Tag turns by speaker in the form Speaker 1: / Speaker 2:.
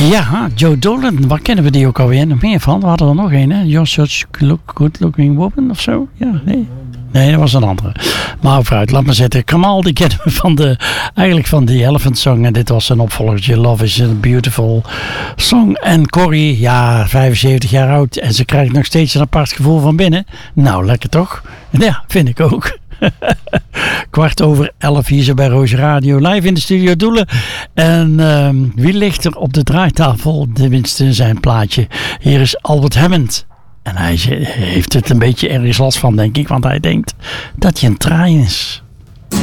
Speaker 1: Ja, Joe Dolan, waar kennen we die ook alweer? Nog meer van? We hadden er nog een, hè? You're such good looking woman of zo? Ja, nee, dat was een andere. Maar vooruit, laat maar zitten. Kamal, die kennen we eigenlijk van The Elephant Song. En dit was een opvolgertje. Love is a Beautiful Song. En Corrie, ja, 75 jaar oud. En ze krijgt nog steeds een apart gevoel van binnen. Nou, lekker toch? Ja, vind ik ook. 11:15 hier zo bij Roos Radio, live in de studio Doelen. En wie ligt er op de draaitafel? Tenminste zijn plaatje. Hier is Albert Hammond. En hij heeft het een beetje ergens last van, denk ik. Want hij denkt dat hij een traai is.